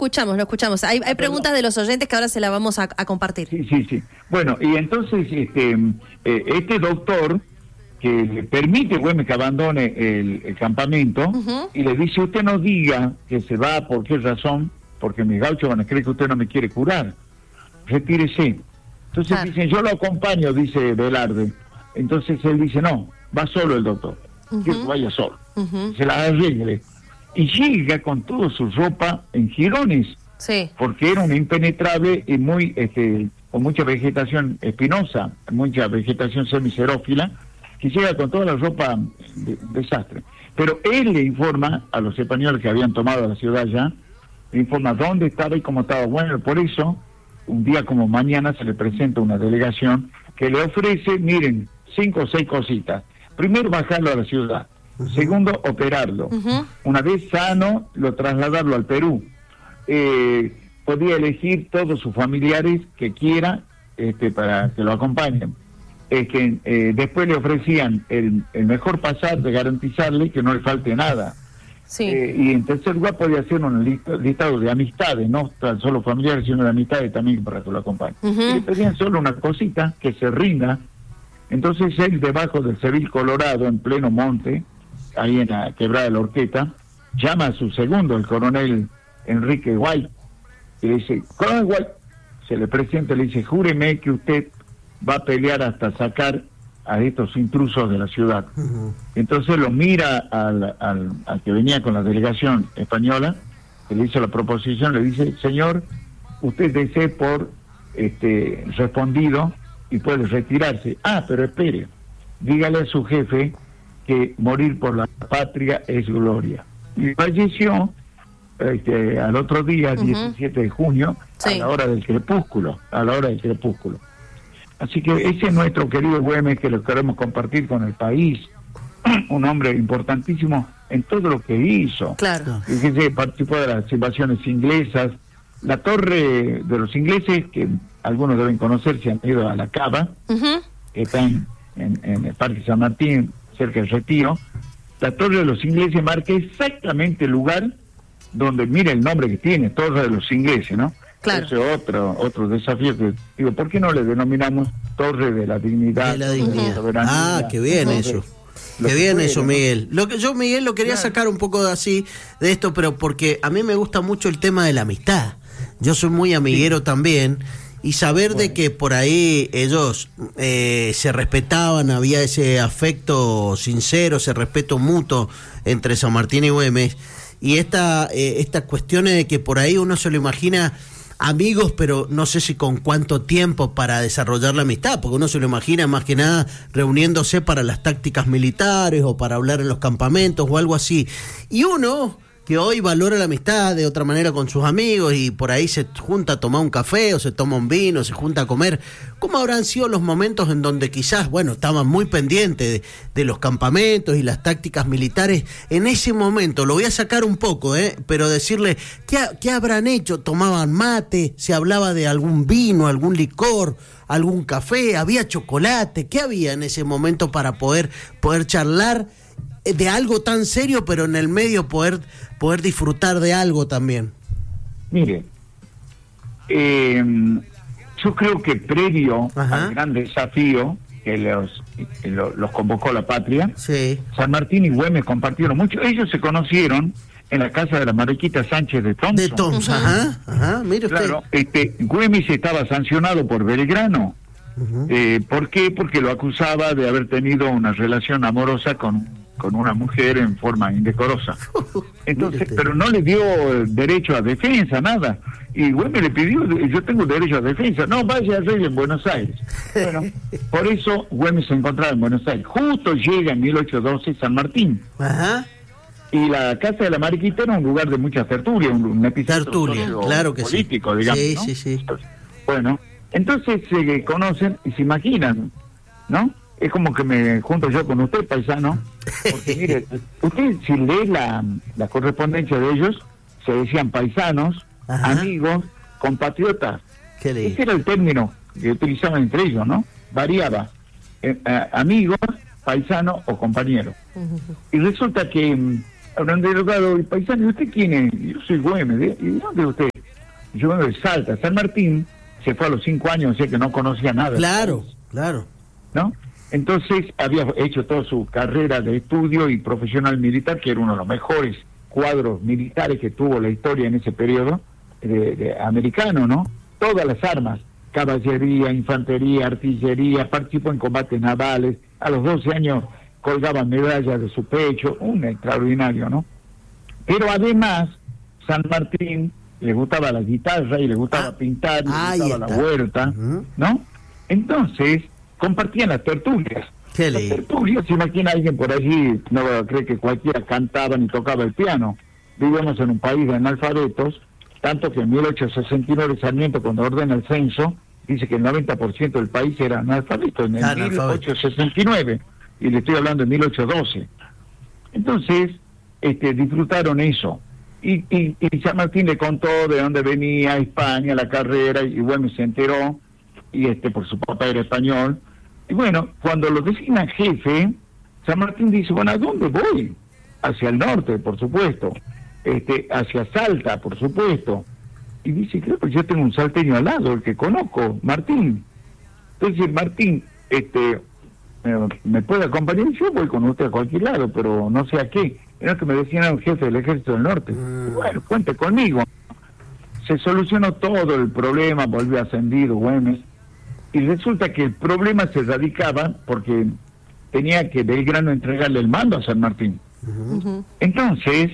escuchamos, lo escuchamos. Hay preguntas de los oyentes que ahora se las vamos a compartir. Sí. Bueno, y entonces este doctor que le permite Güemes que abandone el campamento, y le dice: usted no diga que se va, ¿por qué razón? Porque mis gauchos van a creer que usted no me quiere curar. Retírese. Entonces dicen: yo lo acompaño, dice Velarde. Entonces él dice: no, va solo el doctor. Que vaya solo. Se la arregle. Y llega con toda su ropa en jirones. Sí. Porque era un impenetrable y muy con mucha vegetación espinosa, mucha vegetación semiserófila, que llega con toda la ropa desastre. Pero él le informa a los españoles que habían tomado la ciudad ya, le informa dónde estaba y cómo estaba. Bueno, por eso, un día como mañana se le presenta una delegación que le ofrece, miren, 5 o 6 cositas. Primero, bajarlo a la ciudad. Segundo, operarlo. Una vez sano, trasladarlo al Perú. Podía elegir todos sus familiares que quiera para que lo acompañen. Después le ofrecían el mejor pasar de garantizarle que no le falte nada. Sí. Y en tercer lugar podía hacer un listado de amistades, no tan solo familiares, sino de amistades también para que lo acompañen. Y le pedían solo una cosita, que se rinda. Entonces él, debajo del Seville Colorado, en pleno monte, ahí en la quebrada de la Horqueta, llama a su segundo, el coronel Enrique White, y le dice: coronel White, se le presenta y le dice: júreme que usted va a pelear hasta sacar a estos intrusos de la ciudad. Entonces lo mira al que venía con la delegación española, que le hizo la proposición, le dice: señor, usted desee por respondido y puede retirarse. Pero espere, dígale a su jefe que morir por la patria es gloria. Y falleció al otro día, 17 de junio, a la hora del crepúsculo, Así que ese es nuestro querido Güemes, que lo queremos compartir con el país. Un hombre importantísimo en todo lo que hizo. Claro. Fíjese, participó de las invasiones inglesas. La torre de los ingleses, que algunos deben conocer si han ido a la Cava, que está en el Parque San Martín, cerca del Retiro. La torre de los ingleses marca exactamente el lugar donde, mire el nombre que tiene, Torre de los Ingleses, ¿no? Claro. Ese es otro desafío que digo: ¿por qué no le denominamos Torre de la Dignidad? De la dignidad. Soberanía, qué bien eso. Qué bien eso, Miguel. Yo, Miguel, lo quería sacar un poco de esto, pero porque a mí me gusta mucho el tema de la amistad. Yo soy muy amiguero también, y saber de que por ahí ellos se respetaban, había ese afecto sincero, ese respeto mutuo entre San Martín y Güemes, y estas cuestiones de que por ahí uno se lo imagina amigos, pero no sé si con cuánto tiempo para desarrollar la amistad, porque uno se lo imagina más que nada reuniéndose para las tácticas militares o para hablar en los campamentos o algo así. Y uno que hoy valora la amistad de otra manera con sus amigos y por ahí se junta a tomar un café o se toma un vino, se junta a comer. ¿Cómo habrán sido los momentos en donde quizás, estaban muy pendientes de los campamentos y las tácticas militares en ese momento? Lo voy a sacar un poco, pero decirle, ¿qué habrán hecho? ¿Tomaban mate? ¿Se hablaba de algún vino, algún licor, algún café? ¿Había chocolate? ¿Qué había en ese momento para poder charlar de algo tan serio, pero en el medio poder disfrutar de algo también? Mire, yo creo que previo al gran desafío que los convocó la patria, San Martín y Güemes compartieron mucho. Ellos se conocieron en la casa de la Mariquita Sánchez de Thompson. De Thompson, mire usted. Claro, Güemes estaba sancionado por Belgrano. ¿Por qué? Porque lo acusaba de haber tenido una relación amorosa con una mujer en forma indecorosa. Entonces, pero no le dio derecho a defensa, nada. Y Güemes le pidió: yo tengo derecho a defensa. No, vaya a arreglar en Buenos Aires. Bueno, por eso Güemes se encontraba en Buenos Aires. Justo llega en 1812 San Martín. Y la casa de la Mariquita era un lugar de mucha tertulia, un epicentro claro que político, digamos, ¿no? Sí. Bueno, entonces se conocen y se imaginan, ¿no? Es como que me junto yo con usted, paisano, porque mire, usted si lee la correspondencia de ellos, se decían paisanos, amigos, compatriotas. Ese era el término que utilizaban entre ellos, ¿no? Variaba, amigos, paisano o compañero. Y resulta que habrán derogado el paisano: ¿y usted quién es? Yo soy Güemes. ¿Y dónde es usted? yo vengo de Salta. San Martín se fue a los 5 años, o sea que no conocía nada. Claro, claro. ¿No? Entonces había hecho toda su carrera de estudio y profesional militar, que era uno de los mejores cuadros militares que tuvo la historia en ese periodo de americano, ¿no? Todas las armas, caballería, infantería, artillería, participó en combates navales, a los 12 años colgaba medallas de su pecho, un extraordinario, ¿no? Pero además, San Martín le gustaba la guitarra y le gustaba pintar, le gustaba la huerta, ¿no? Entonces, compartían las tertulias. Las tertulias, se imagina alguien por allí, no cree que cualquiera cantaba ni tocaba el piano. Vivimos en un país de analfabetos, tanto que en 1869 Sarmiento, cuando ordena el censo, dice que el 90% del país era analfabeto, en el 1869, y le estoy hablando de 1812. Entonces, disfrutaron eso. Y San Martín le contó de dónde venía España, la carrera, y bueno, se enteró, y por su papá era español. Y bueno, cuando lo designan jefe, San Martín dice, bueno, ¿a dónde voy? Hacia el norte, por supuesto, hacia Salta, por supuesto. Y dice, creo que yo tengo un salteño al lado, el que conozco, Martín. Entonces, Martín, ¿me puede acompañar? Yo voy con usted a cualquier lado, pero no sé a qué. Era que me decían un jefe del Ejército del Norte. Bueno, cuente conmigo. Se solucionó todo el problema, volvió ascendido Güemes. Y resulta que el problema se radicaba porque tenía que Belgrano entregarle el mando a San Martín. Entonces,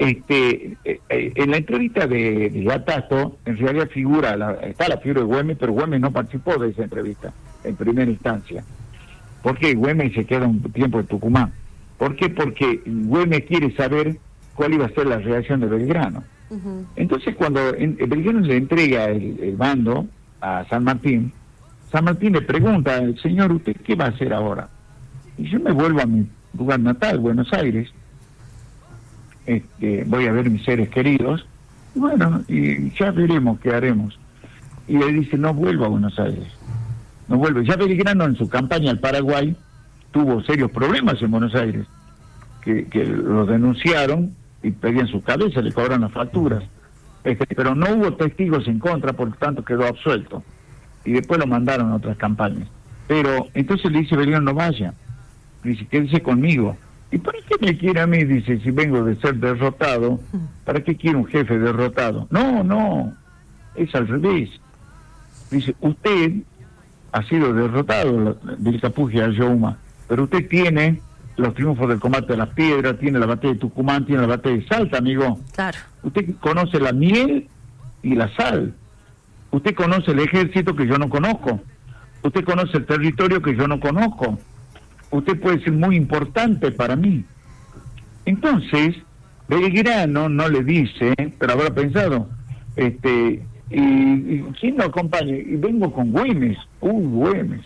en la entrevista de Gatasto, en realidad está la figura de Güemes, pero Güemes no participó de esa entrevista en primera instancia. ¿Por qué? Güemes se queda un tiempo en Tucumán. ¿Por qué? Porque Güemes quiere saber cuál iba a ser la reacción de Belgrano. Entonces, cuando Belgrano le entrega el mando a San Martín le pregunta, señor, ¿usted qué va a hacer ahora? Y yo me vuelvo a mi lugar natal, Buenos Aires, voy a ver mis seres queridos, y bueno, y ya veremos qué haremos. Y le dice, no vuelvo a Buenos Aires, no vuelvo. Ya Belgrano en su campaña al Paraguay tuvo serios problemas en Buenos Aires, que lo denunciaron y pedían su cabeza, le cobran las facturas, pero no hubo testigos en contra, por lo tanto quedó absuelto. Y después lo mandaron a otras campañas. Pero entonces le dice Belgrano, no vaya. Dice, quédese conmigo. ¿Y para qué me quiere a mí? Dice, si vengo de ser derrotado, ¿para qué quiere un jefe derrotado? No, es al revés. Dice, usted ha sido derrotado, Vilcapugio y Ayohuma, pero usted tiene los triunfos del combate de las piedras, tiene la batalla de Tucumán, tiene la batalla de Salta, amigo. Claro. Usted conoce la miel y la sal. Usted conoce el ejército que yo no conozco. Usted conoce el territorio que yo no conozco. Usted puede ser muy importante para mí. Entonces, Belgrano no le dice, pero habrá pensado, ¿y quién lo acompaña? Y vengo con Güemes. Güemes.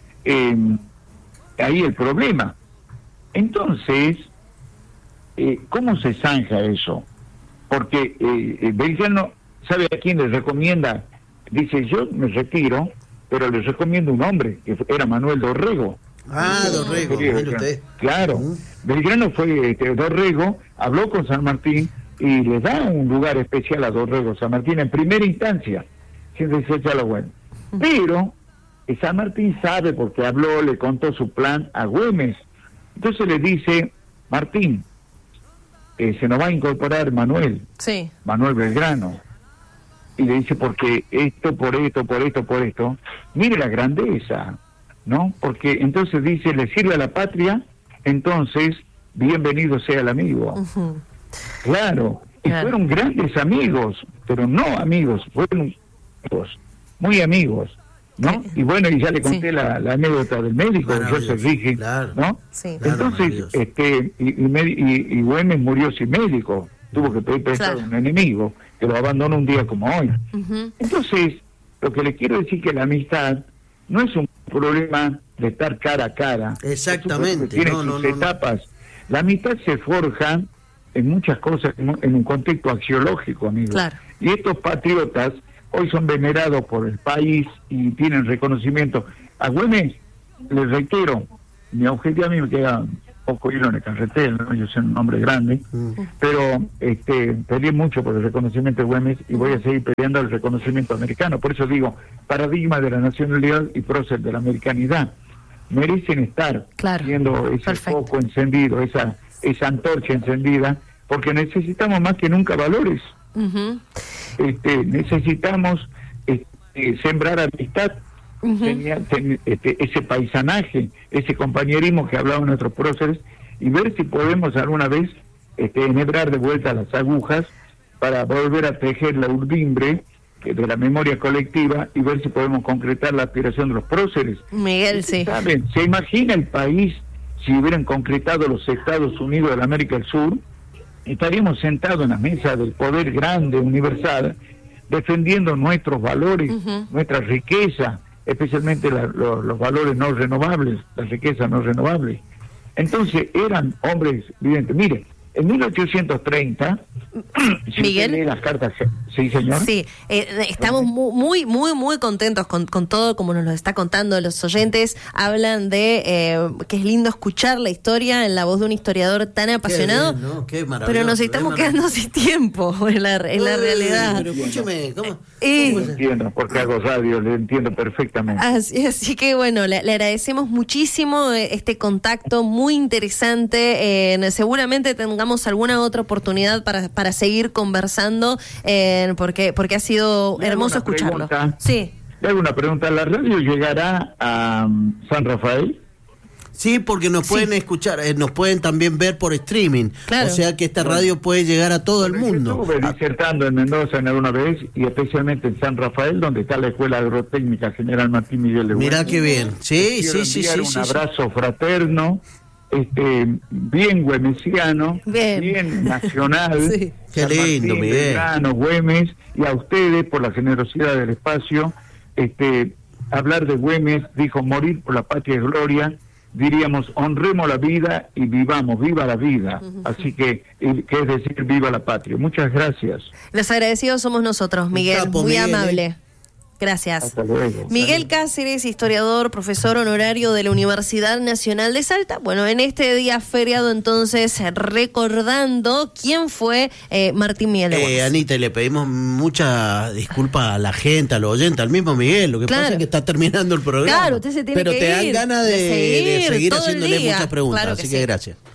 Ahí el problema. Entonces, ¿cómo se zanja eso? Porque Belgrano, ¿sabe a quién le recomienda? Dice, yo me retiro, pero les recomiendo un hombre, que era Manuel Dorrego. Dorrego, mire usted. Claro, Belgrano fue, Dorrego habló con San Martín y le da un lugar especial a Dorrego, San Martín en primera instancia, sin desechar lo bueno. Pero San Martín sabe, porque habló, le contó su plan a Güemes. Entonces le dice, Martín, se nos va a incorporar Manuel Belgrano. Y le dice, porque esto, por esto, mire la grandeza, ¿no? Porque entonces dice, le sirve a la patria, entonces, bienvenido sea el amigo. Claro, y fueron grandes amigos, pero no amigos, fueron amigos, muy amigos, ¿no? Y bueno, y ya le conté la anécdota del médico, de Joseph Righi, ¿no? Sí. Entonces, y Güemes murió sin médico, tuvo que pedir prestado a un enemigo, que lo abandonó un día como hoy. Entonces, lo que les quiero decir que la amistad no es un problema de estar cara a cara. Exactamente. Tiene sus etapas. La amistad se forja en muchas cosas, en un contexto axiológico, amigo. Claro. Y estos patriotas hoy son venerados por el país y tienen reconocimiento. A Güemes, les reitero, mi objetivo a mí me queda poco hilo en el carretel, ¿no? Yo soy un hombre grande, pero peleé mucho por el reconocimiento de Güemes y voy a seguir peleando el reconocimiento americano. Por eso digo, paradigma de la nacionalidad y prócer de la americanidad. Merecen estar viendo ese foco encendido, esa antorcha encendida, porque necesitamos más que nunca valores. Necesitamos sembrar amistad, ese paisanaje, ese compañerismo que hablaban nuestros próceres, y ver si podemos alguna vez enhebrar de vuelta las agujas para volver a tejer la urdimbre de la memoria colectiva y ver si podemos concretar la aspiración de los próceres. Miguel, sí. ¿Saben? ¿Se imagina el país si hubieran concretado los Estados Unidos de la América del Sur? Estaríamos sentados en la mesa del poder grande, universal, defendiendo nuestros valores, nuestra riqueza, especialmente los valores no renovables, la riqueza no renovable. Entonces eran hombres evidentes. Mire, en 1830, si Miguel, usted lee las cartas, sí, señor. Sí, estamos muy contentos con todo, como nos lo está contando los oyentes. Hablan de que es lindo escuchar la historia en la voz de un historiador tan apasionado. Qué bien, ¿no? Qué maravilloso, pero nos estamos quedando sin tiempo en la realidad. Pero escúcheme, ¿cómo entiendo, porque hago radio, le entiendo perfectamente. Así que bueno, le agradecemos muchísimo este contacto, muy interesante. Seguramente tengamos alguna otra oportunidad para seguir conversando, porque ha sido hermoso escucharlo. Sí. Le hago una pregunta. ¿La radio llegará a San Rafael? Sí, porque nos pueden escuchar, nos pueden también ver por streaming. Claro. O sea que esta radio puede llegar a todo el mundo. Estuve disertando en Mendoza en alguna vez, y especialmente en San Rafael, donde está la Escuela Agrotécnica General Martín Miguel de Güemes. Mirá qué bien. Sí. Un abrazo fraterno, bien güemesiano, bien nacional. Sí. Qué lindo, Miguel. Güemes, y a ustedes por la generosidad del espacio. Hablar de Güemes, dijo, morir por la patria es gloria. Diríamos, honremos la vida y vivamos, viva la vida. Así que es decir, viva la patria. Muchas gracias. Los agradecidos somos nosotros, Miguel. Capo, muy Miguel, amable. Gracias. Hasta luego. Miguel Cáceres, historiador, profesor honorario de la Universidad Nacional de Salta. Bueno, en este día feriado, entonces, recordando quién fue Martín Miguel de Güemes. Anita, le pedimos mucha disculpa a la gente, a los oyentes, al mismo Miguel. Lo que pasa es que está terminando el programa. Claro, usted se tiene pero que te dan ir, ganas de seguir todo haciéndole el día. muchas preguntas, Claro que así que gracias.